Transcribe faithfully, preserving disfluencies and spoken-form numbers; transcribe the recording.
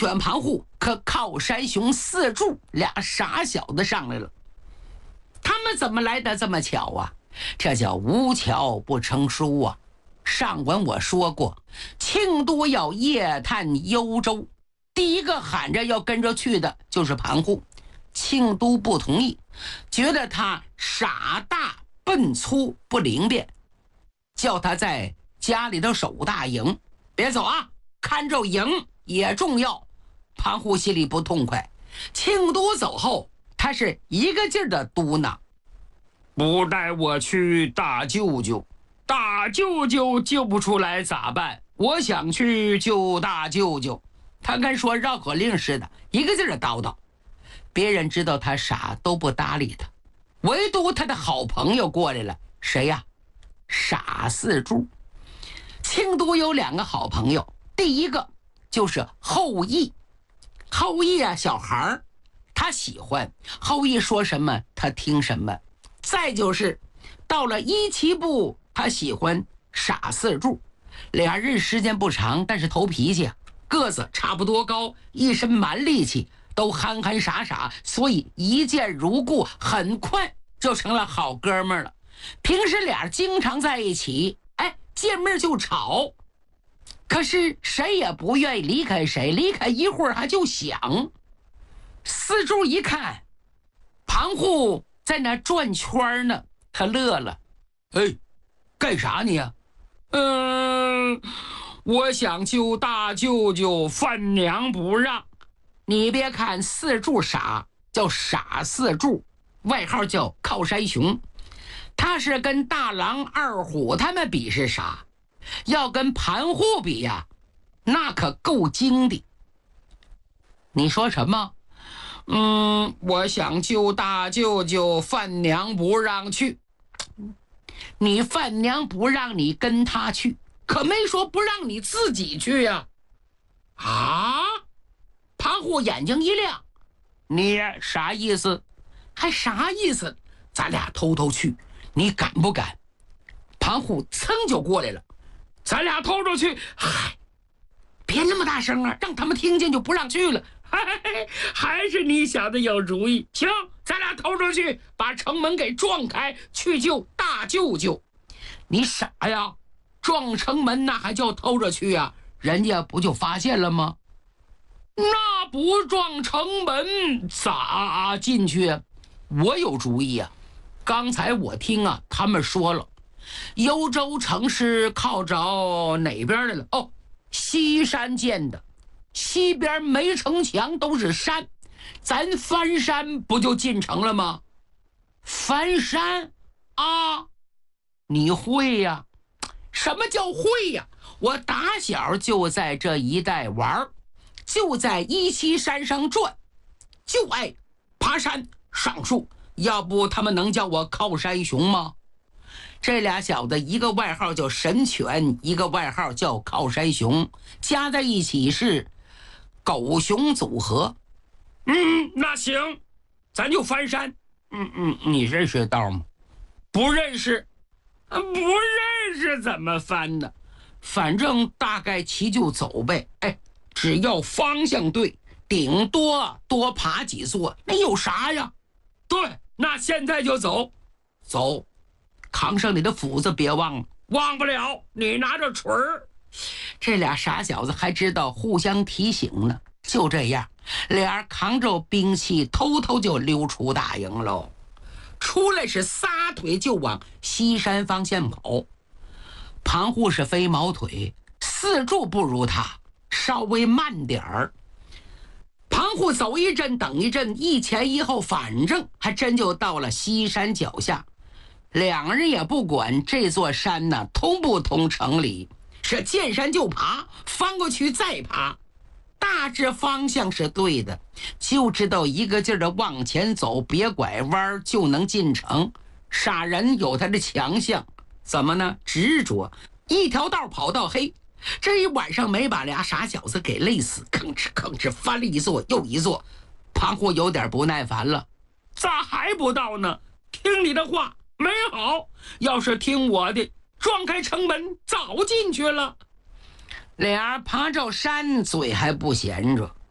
犬庞户和靠山熊四柱俩傻小子上来了。他们怎么来的这么巧啊？这叫无巧不成书啊！上文我说过，庆都要夜探幽州，第一个喊着要跟着去的就是庞户。庆都不同意，觉得他傻大笨粗不灵便，叫他在家里头守大营，别走啊，看着营也重要。庞户心里不痛快，庆都走后，他是一个劲儿的嘟囔： 不带我去大舅舅，大舅舅救不出来咋办？我想去救大舅舅。 他跟说绕口令似的，一个劲儿的叨叨。别人知道他傻都不搭理他，唯独他的好朋友过来了。谁呀？傻四柱。庆都有两个好朋友，第一个就是后羿。后羿啊，小孩儿，他喜欢后羿说什么他听什么。再就是到了一七部，他喜欢傻四柱。俩人时间不长，但是头脾气啊，个子差不多高，一身蛮力气，都憨憨傻傻，所以一见如故，很快就成了好哥们儿了。平时俩经常在一起，哎，见面就吵，可是谁也不愿意离开谁，离开一会儿还就想。四柱一看庞户在那转圈呢，他乐了： 哎，干啥你呀？嗯，我想救大舅舅，饭娘不让。 你别看四柱傻，叫傻四柱，外号叫靠山熊。他是跟大狼二虎他们比是傻，要跟盘户比呀，那可够精的。你说什么？ 嗯，我想救大舅舅，饭娘不让去。 你饭娘不让你跟他去，可没说不让你自己去呀。啊？庞户眼睛一亮：你啥意思？还啥意思？咱俩偷偷去，你敢不敢？庞户噌就过来了： 咱俩偷着去。 嗨，别那么大声啊，让他们听见就不让去了。 还是你想的有主意。行，咱俩偷着去，把城门给撞开，去救大舅舅。 你傻呀？撞城门那还叫偷着去啊？人家不就发现了吗？ 那不撞城门咋进去啊？ 我有主意啊！刚才我听啊，他们说了，幽州城是靠着哪边来了？哦，西山建的，西边没城墙，都是山，咱翻山不就进城了吗？翻山啊？你会呀？什么叫会呀？我打小就在这一带玩，就在一七山上转，就爱爬山上树，要不他们能叫我靠山熊吗？这俩小子一个外号叫神犬，一个外号叫靠山熊，加在一起是狗熊组合。 嗯，那行，咱就翻山。 嗯嗯，你认识道吗？ 不认识。不认识怎么翻的？ 反正大概齐就走呗。哎，只要方向对，顶多多爬几座，那有啥呀？ 对，那现在就走。 走，扛上你的斧子别忘了。 忘不了，你拿着锤儿。 这俩傻小子还知道互相提醒呢。就这样，俩扛着兵器偷偷就溜出大营喽。出来是撒腿就往西山方向跑。庞户是飞毛腿，四柱不如他，稍微慢点儿。庞户走一阵等一阵，一前一后，反正还真就到了西山脚下。两人也不管这座山呢通不通城里，是见山就爬，翻过去再爬。大致方向是对的，就知道一个劲儿的往前走，别拐弯就能进城。傻人有他的强项，怎么呢？执着，一条道跑到黑。这一晚上没把俩傻小子给累死，吭哧吭哧翻了一座又一座。庞户有点不耐烦了： 咋还不到呢？听你的话没好，要是听我的，撞开城门早进去了。 俩爬着山，嘴还不闲着，